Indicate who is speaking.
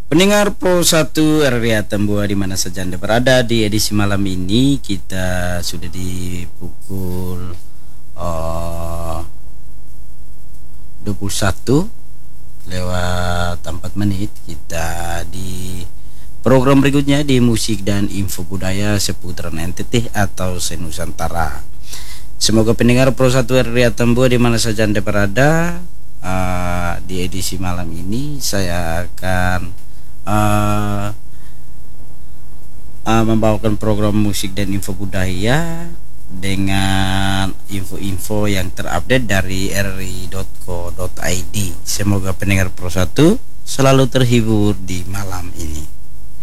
Speaker 1: Pendengar Pro 1 RRI Atambua di mana saja Anda berada, di edisi malam ini kita sudah di pukul 21 lewat 4 menit. Kita di program berikutnya di musik dan info budaya seputaran NTT atau Senusantara. Semoga pendengar Pro 1 RRI Atambua di mana saja Anda berada, di edisi malam ini saya akan membawakan program musik dan info budaya dengan info-info yang terupdate dari rri.co.id. Semoga pendengar Pro 1 selalu terhibur di malam ini.